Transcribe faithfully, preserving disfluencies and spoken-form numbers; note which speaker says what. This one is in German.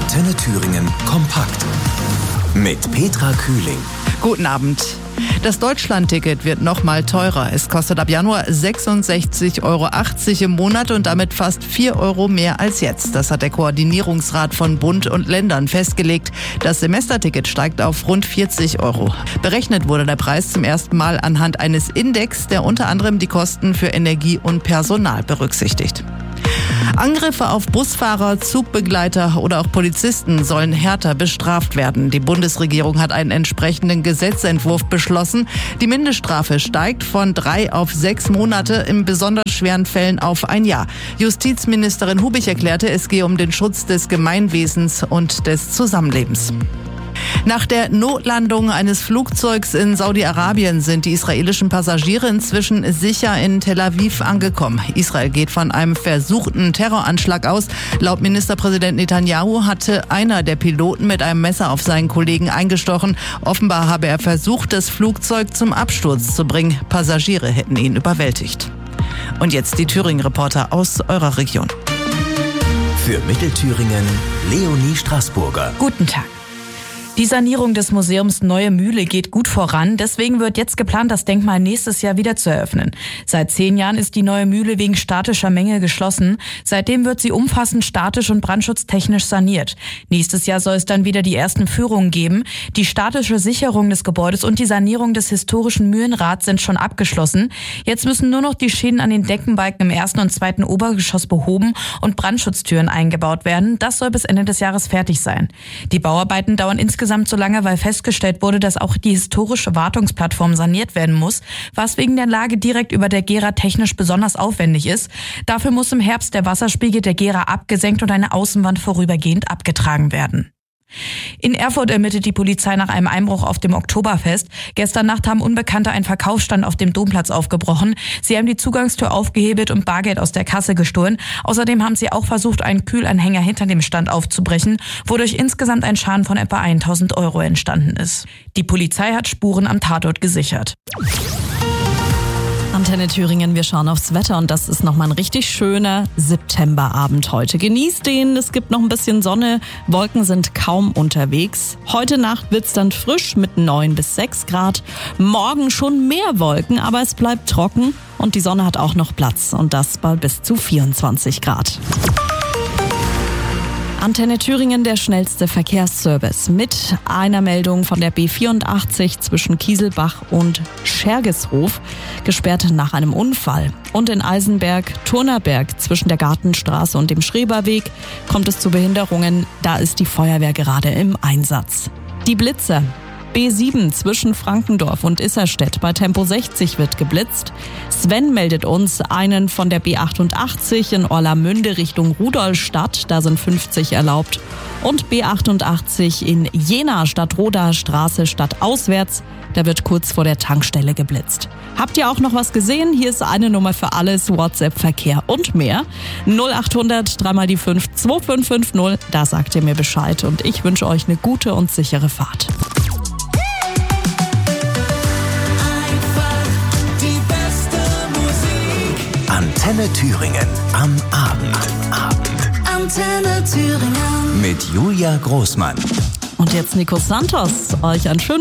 Speaker 1: Antenne Thüringen kompakt. Mit Petra Kühling.
Speaker 2: Guten Abend. Das Deutschland-Ticket wird noch mal teurer. Es kostet ab Januar sechsundsechzig Euro achtzig im Monat und damit fast vier Euro mehr als jetzt. Das hat der Koordinierungsrat von Bund und Ländern festgelegt. Das Semesterticket steigt auf rund vierzig Euro. Berechnet wurde der Preis zum ersten Mal anhand eines Index, der unter anderem die Kosten für Energie und Personal berücksichtigt. Angriffe auf Busfahrer, Zugbegleiter oder auch Polizisten sollen härter bestraft werden. Die Bundesregierung hat einen entsprechenden Gesetzentwurf beschlossen. Die Mindeststrafe steigt von drei auf sechs Monate, in besonders schweren Fällen auf ein Jahr. Justizministerin Hubich erklärte, es gehe um den Schutz des Gemeinwesens und des Zusammenlebens. Nach der Notlandung eines Flugzeugs in Saudi-Arabien sind die israelischen Passagiere inzwischen sicher in Tel Aviv angekommen. Israel geht von einem versuchten Terroranschlag aus. Laut Ministerpräsident Netanyahu hatte einer der Piloten mit einem Messer auf seinen Kollegen eingestochen. Offenbar habe er versucht, das Flugzeug zum Absturz zu bringen. Passagiere hätten ihn überwältigt. Und jetzt die Thüringen-Reporter aus eurer Region.
Speaker 1: Für Mittelthüringen Leonie Straßburger.
Speaker 3: Guten Tag. Die Sanierung des Museums Neue Mühle geht gut voran. Deswegen wird jetzt geplant, das Denkmal nächstes Jahr wieder zu eröffnen. Seit zehn Jahren ist die Neue Mühle wegen statischer Mängel geschlossen. Seitdem wird sie umfassend statisch und brandschutztechnisch saniert. Nächstes Jahr soll es dann wieder die ersten Führungen geben. Die statische Sicherung des Gebäudes und die Sanierung des historischen Mühlenrads sind schon abgeschlossen. Jetzt müssen nur noch die Schäden an den Deckenbalken im ersten und zweiten Obergeschoss behoben und Brandschutztüren eingebaut werden. Das soll bis Ende des Jahres fertig sein. Die Bauarbeiten dauern insgesamt so lange, weil festgestellt wurde, dass auch die historische Wartungsplattform saniert werden muss, was wegen der Lage direkt über der Gera technisch besonders aufwendig ist. Dafür muss im Herbst der Wasserspiegel der Gera abgesenkt und eine Außenwand vorübergehend abgetragen werden. In Erfurt ermittelt die Polizei nach einem Einbruch auf dem Oktoberfest. Gestern Nacht haben Unbekannte einen Verkaufsstand auf dem Domplatz aufgebrochen. Sie haben die Zugangstür aufgehebelt und Bargeld aus der Kasse gestohlen. Außerdem haben sie auch versucht, einen Kühlanhänger hinter dem Stand aufzubrechen, wodurch insgesamt ein Schaden von etwa tausend Euro entstanden ist. Die Polizei hat Spuren am Tatort gesichert.
Speaker 4: Antenne Thüringen, wir schauen aufs Wetter und das ist nochmal ein richtig schöner Septemberabend heute. Genießt den, es gibt noch ein bisschen Sonne, Wolken sind kaum unterwegs. Heute Nacht wird's dann frisch mit neun bis sechs Grad. Morgen schon mehr Wolken, aber es bleibt trocken und die Sonne hat auch noch Platz und das bei bis zu vierundzwanzig Grad. Antenne Thüringen, der schnellste Verkehrsservice. Mit einer Meldung von der B vierundachtzig zwischen Kieselbach und Schergeshof, gesperrt nach einem Unfall. Und in Eisenberg-Turnerberg zwischen der Gartenstraße und dem Schreberweg kommt es zu Behinderungen. Da ist die Feuerwehr gerade im Einsatz. Die Blitzer. B sieben zwischen Frankendorf und Isserstedt bei Tempo sechzig wird geblitzt. Sven meldet uns einen von der B achtundachtzig in Orlamünde Richtung Rudolstadt, da sind fünfzig erlaubt. Und B achtundachtzig in Jena Stadtroda Straße stadtauswärts, da wird kurz vor der Tankstelle geblitzt. Habt ihr auch noch was gesehen? Hier ist eine Nummer für alles, WhatsApp, Verkehr und mehr. null achthundert drei mal die fünf zwei fünf fünf null, da sagt ihr mir Bescheid und ich wünsche euch eine gute und sichere Fahrt.
Speaker 1: Antenne Thüringen am Abend. Abend.
Speaker 5: Antenne Thüringen.
Speaker 1: Mit Julia Großmann.
Speaker 4: Und jetzt Nico Santos, euch ein schönes